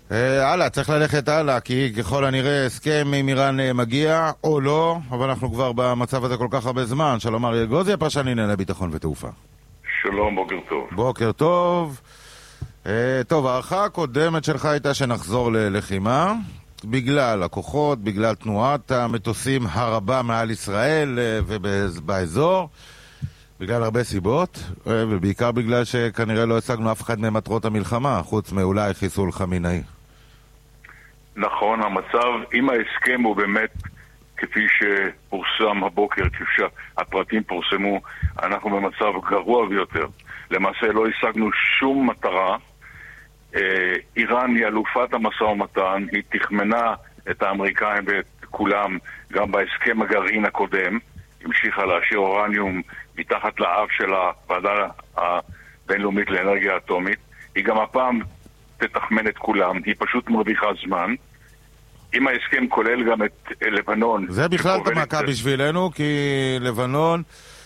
הלאה, צריך ללכת הלאה, כי ככל הנראה הסכם עם איראן מגיע או לא, אבל אנחנו כבר במצב הזה כל כך הרבה זמן. שלום אריה גוזי, הפרשן לענייני ביטחון ותעופה. שלום, בוקר טוב. בוקר טוב. טוב, הערכה הקודמת שלך הייתה שנחזור ללחימה, בגלל הכוחות, בגלל תנועת המטוסים הרבה מעל ישראל ובאזור, בגלל הרבה סיבות, ובעיקר בגלל שכנראה לא השגנו אף אחד ממטרות המלחמה, חוץ מאולי חיסול חמינאי. נכון, המצב עם ההסכם הוא באמת כפי שפורסם הבוקר, כפי שהפרטים פורסמו, אנחנו במצב גרוע ביותר. למעשה לא השגנו שום מטרה. איראן היא אלופת המשא ומתן, היא תכמנה את האמריקאים ואת כולם גם בהסכם הגרעין הקודם, המשיכה להשאיר אורניום מתחת לאף של הוועדה הבינלאומית לאנרגיה אטומית. היא גם הפעם תתכמן את כולם, היא פשוט מרוויחה זמן. אם ההסכם כולל גם את לבנון... זה בכלל תמכה בשבילנו, כי לבנון,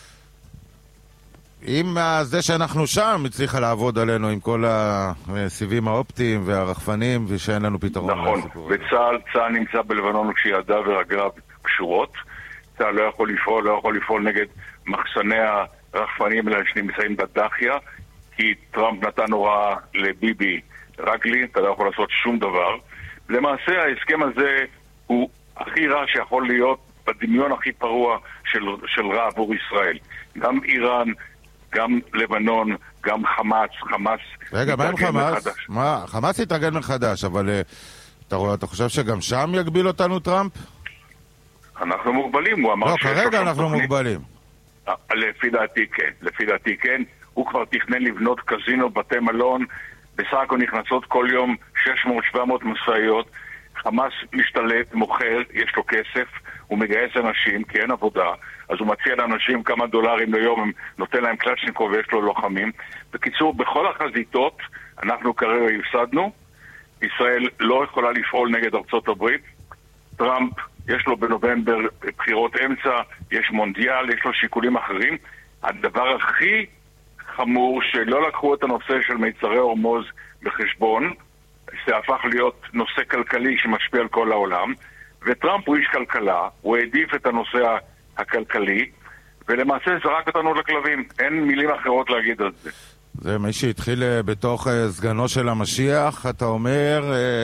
עם זה שאנחנו שם, הצליחה לעבוד עלינו עם כל הסיבים האופטיים והרחפנים, ושאין לנו פתרון. נכון, וצה"ל נמצא בלבנון כשידיו ורגליו קשורות. צה"ל לא יכול לפעול נגד מחסני הרחפנים האלה שנמצאים בדחיה, כי טראמפ נתן הוראה לביבי רגלי, אתה לא יכול לעשות שום דבר. למעשה ההסכם הזה הוא הכי רע שיכול להיות בדמיון הכי פרוע של רע עבור ישראל. גם איראן, גם לבנון, גם חמאס. רגע, מה עם חמאס? חמאס יתארגן מחדש, אבל אתה חושב שגם שם יגביל אותנו טראמפ? אנחנו מוגבלים, הוא אמר... לא, כרגע אנחנו מוגבלים. לפי דעתי כן. הוא כבר תכנן לבנות קזינו, בתי מלון, בסך הכל נכנסות כל יום 600-700 משאיות. חמאס משתלט, מוכר, יש לו כסף, הוא מגייס אנשים כי אין עבודה, אז הוא מציע לאנשים כמה דולרים ליום, נותן להם קלצ'ניקוב ויש לו לוחמים. בקיצור, בכל החזיתות אנחנו כרגע הפסדנו. ישראל לא יכולה לפעול נגד ארצות הברית. טראמפ, יש לו בנובמבר בחירות אמצע, יש מונדיאל, יש לו שיקולים אחרים. הדבר הכי חמור שלא לקחו את הנושא של מיצרי הורמוז בחשבון, זה הפך להיות נושא כלכלי שמשפיע על כל העולם, וטראמפ הוא איש כלכלה, הוא העדיף את הנושא הכלכלי, ולמעשה זרק אותנו לכלבים. אין מילים אחרות להגיד על זה. זה מי שהתחיל בתוך סגנו של המשיח, אתה אומר,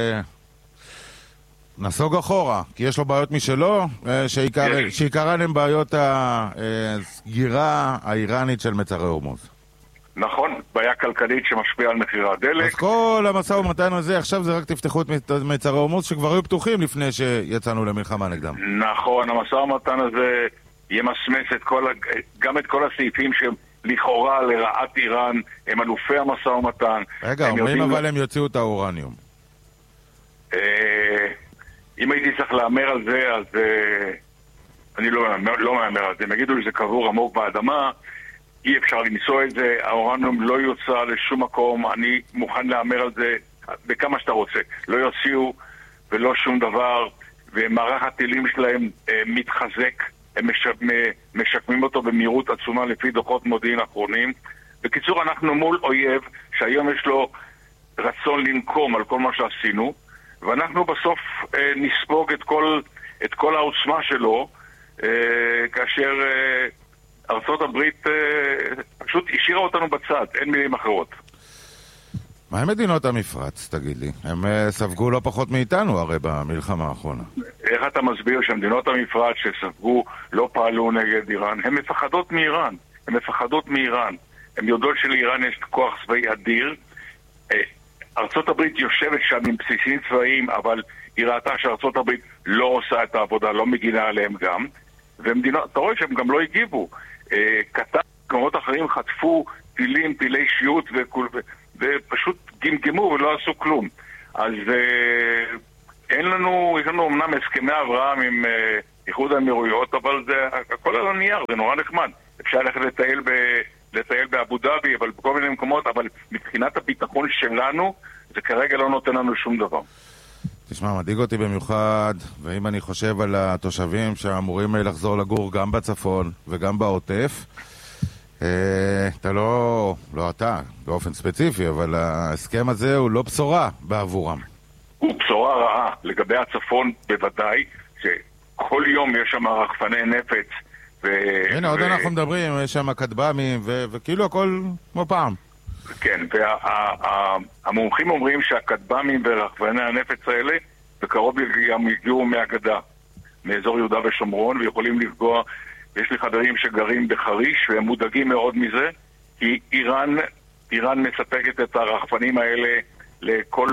נסוג אחורה, כי יש לו בעיות משלו, שעיקרן הם בעיות הסגירה האיראנית של מצרי הורמוז. נכון, בעיה כלכלית שמשפיעה על מחירי הדלק. אז כל המשא ומתן הזה, עכשיו זה רק תפתחו את מצרי הורמוז שכבר היו פתוחים לפני שיצאנו למלחמה נגדם. נכון, המשא ומתן הזה ימסמס גם את כל הסעיפים שלכאורה לרעת איראן, הם אלופי המשא ומתן. רגע, אומרים אבל הם יוציאו את האורניום. אם הייתי צריך לאמר על זה, אז אני לא מאמר על זה. הם יגידו שזה קבור עמוק באדמה, אי אפשר למצוא את זה, האורניום לא יוצא לשום מקום, אני מוכן לאמר על זה בכמה שאתה רוצה. לא יוציאו ולא שום דבר, ומערך הטילים שלהם מתחזק, הם משקמים אותו במהירות עצומה לפי דוחות מודיעין אחרונים. בקיצור, אנחנו מול אויב שהיום יש לו רצון לנקום על כל מה שעשינו, ואנחנו בסוף נספוג את כל העוצמה שלו, כאשר ארצות הברית פשוט השאירה אותנו בצד, אין מילים אחרות. מה עם מדינות המפרץ, תגיד לי? הם ספגו לא פחות מאיתנו הרי במלחמה האחרונה. איך אתה מסביר שמדינות המפרץ שספגו לא פעלו נגד איראן? הן מפחדות מאיראן. הן יודעות שלאיראן יש כוח צבאי אדיר. ארצות הברית יושבת שם עם בסיסים צבאיים, אבל היא ראתה שארצות הברית לא עושה את העבודה, לא מגינה עליהם גם. ומדינות, אתה רואה שהם גם לא הגיבו. קטר, מקומות אחרים חטפו טילי שיוט ופשוט גמגמו ולא עשו כלום. אז יש לנו אמנם הסכמי אברהם עם איחוד האמירויות, אבל זה הכל על הנייר, זה נורא נחמד. אפשר ללכת לטייל באבו דאבי, אבל בכל מיני מקומות, אבל מבחינת הביטחון שלנו, זה כרגע לא נותן לנו שום דבר. תשמע, מדאיג אותי במיוחד, ואם אני חושב על התושבים שאמורים לחזור לגור גם בצפון וגם בעוטף, אתה לא אתה באופן ספציפי, אבל ההסכם הזה הוא לא בשורה בעבורם. בשורה רעה לגבי הצפון בוודאי, שכל יום יש שם רחפני נפץ. הנה, עוד אנחנו מדברים, יש שם כטב"מים, וכאילו הכל כמו פעם. כן, והמומחים אומרים שהכטב"מים ורחפני הנפץ האלה בקרוב יגיעו מהגדה, מאזור יהודה ושומרון, ויכולים לפגוע. יש לי חברים שגרים בחריש והם מודאגים מאוד מזה, כי איראן מספקת את הרחפנים האלה לכל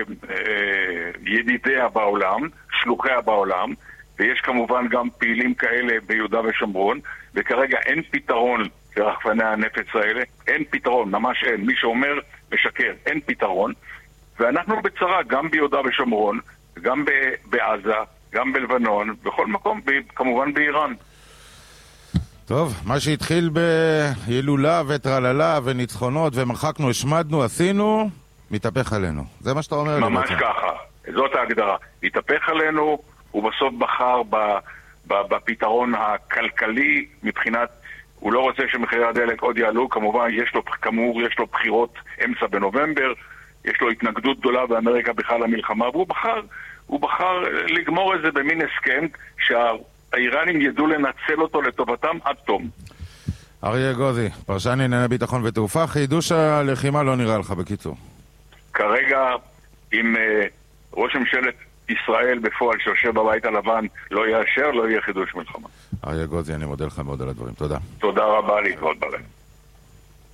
ידידיה בעולם, שלוחיה בעולם, ויש כמובן גם פעילים כאלה ביהודה ושומרון, וכרגע אין פתרון לרחפני הנפץ האלה, אין פתרון, ממש אין. מי שאומר משקר, אין פתרון, ואנחנו בצרה גם ביהודה ושומרון, גם בעזה, גם בלבנון, בכל מקום, כמובן באיראן. טוב, מה שהתחיל בילולה וטרללה וניצחונות ומחקנו, השמדנו, עשינו, מתהפך עלינו. זה מה שאתה אומר? ממש ככה, זאת ההגדרה. התהפך עלינו, הוא בסוף בחר בפתרון הכלכלי מבחינת, הוא לא רוצה שמחירי הדלק עוד יעלו, כמובן יש לו בחירות אמצע בנובמבר, יש לו התנגדות גדולה באמריקה בכלל למלחמה, והוא בחר לגמור את זה במין הסכם שהאיראנים ידעו לנצל אותו לטובתם עד תום. אריה אגוזי, פרשן לענייני ביטחון ותעופה, חידוש הלחימה לא נראה לך בקיצור? כרגע, אם ראש ממשלת ישראל בפועל שיושב בבית הלבן לא יאשר, לא יהיה חידוש מלחמה. אריה אגוזי, אני מודה לך מאוד על הדברים. תודה. תודה רבה, להתראות.